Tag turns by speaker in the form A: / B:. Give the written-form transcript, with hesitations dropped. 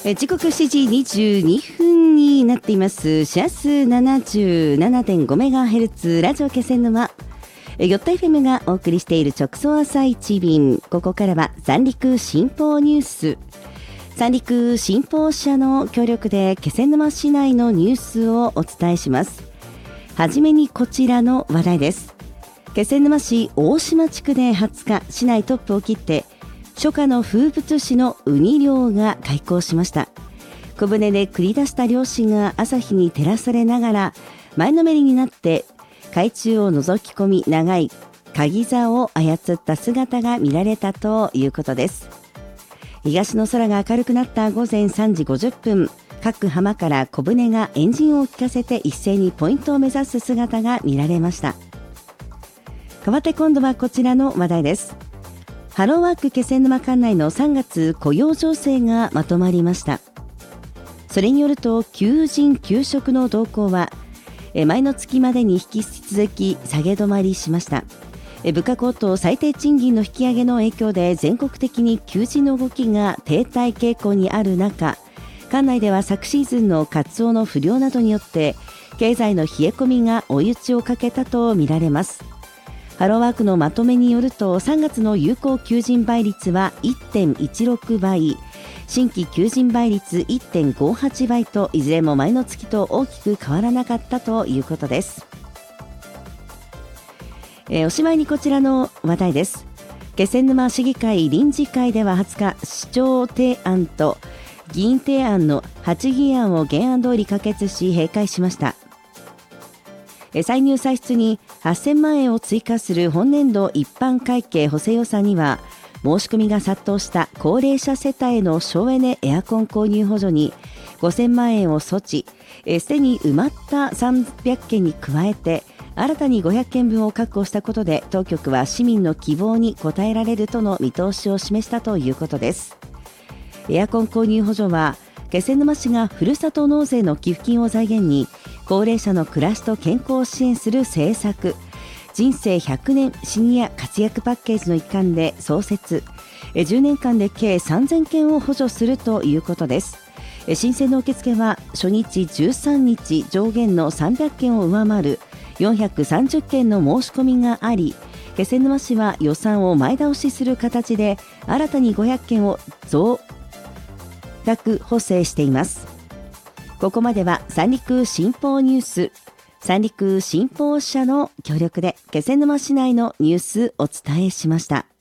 A: 時刻7時22分になっています。シャス 77.5MHz ラジオ気仙沼よった FM がお送りしている直送朝一便。ここからは三陸新報ニュース。三陸新報社の協力で気仙沼市内のニュースをお伝えします。はじめにこちらの話題です。気仙沼市大島地区で20日市内トップを切って初夏の風物詩のウニ漁が開講しました。小舟で繰り出した漁師が朝日に照らされながら前のめりになって海中を覗き込み、長い鍵座を操った姿が見られたということです。東の空が明るくなった午前3時50分、各浜から小舟がエンジンを効かせて一斉にポイントを目指す姿が見られました。代わって今度はこちらの話題です。ハローワーク気仙沼管内の3月雇用情勢がまとまりました。それによると求人・求職の動向は前の月までに引き続き下げ止まりしました。物価高騰、最低賃金の引き上げの影響で全国的に求人の動きが停滞傾向にある中、管内では昨シーズンのカツオの不漁などによって経済の冷え込みが追い打ちをかけたとみられます。ハローワークのまとめによると3月の有効求人倍率は 1.16 倍、新規求人倍率 1.58 倍といずれも前の月と大きく変わらなかったということです。おしまいにこちらの話題です。気仙沼市議会臨時会では20日、市長提案と議員提案の8議案を原案通り可決し閉会しました。歳入歳出に8000万円を追加する本年度一般会計補正予算には申し込みが殺到した高齢者世帯への省エネエアコン購入補助に5000万円を措置、すでに埋まった300件に加えて新たに500件分を確保したことで当局は市民の希望に応えられるとの見通しを示したということです。エアコン購入補助は気仙沼市がふるさと納税の寄付金を財源に高齢者の暮らしと健康を支援する政策、人生100年シニア活躍パッケージの一環で創設、10年間で計3000件を補助するということです。申請の受付は初日13日上限の300件を上回る430件の申し込みがあり、気仙沼市は予算を前倒しする形で新たに500件を増額補正しています。ここまでは三陸新報ニュース、三陸新報社の協力で気仙沼市内のニュースお伝えしました。